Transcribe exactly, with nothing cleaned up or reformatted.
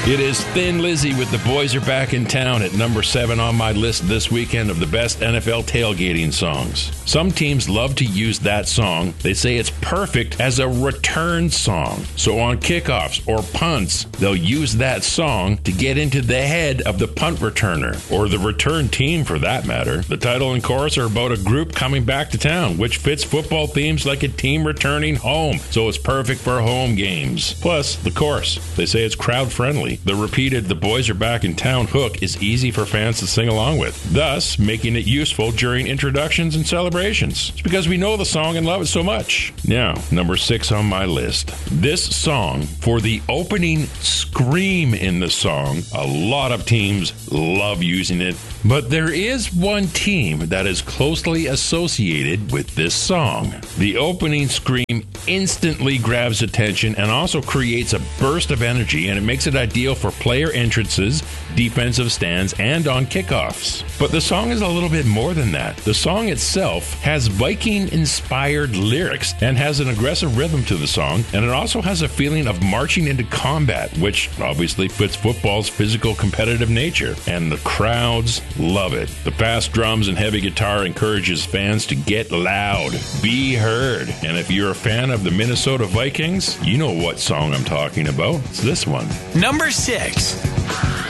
It is Thin Lizzy with The Boys Are Back in Town at number seven on my list this weekend of the best N F L tailgating songs. Some teams love to use that song. They say it's perfect as a return song. So on kickoffs or punts, they'll use that song to get into the head of the punt returner, or the return team for that matter. The title and chorus are about a group coming back to town, which fits football themes like a team returning home, so it's perfect for home games. Plus, the chorus. They say it's crowd-friendly. The repeated "The Boys Are Back in Town" hook is easy for fans to sing along with, thus making it useful during introductions and celebrations. It's because we know the song and love it so much. Now, number six on my list. This song, for the opening scream in the song, a lot of teams love using it, but there is one team that is closely associated with this song. The opening scream instantly grabs attention and also creates a burst of energy, and it makes it ideal for player entrances, defensive stands, and on kickoffs. But the song is a little bit more than that. The song itself has Viking-inspired lyrics and has an aggressive rhythm to the song, and it also has a feeling of marching into combat, which obviously fits football's physical competitive nature, and the crowds love it. The fast drums and heavy guitar encourages fans to get loud, be heard, and if you're a fan of the Minnesota Vikings, you know what song I'm talking about. It's this one. Number six.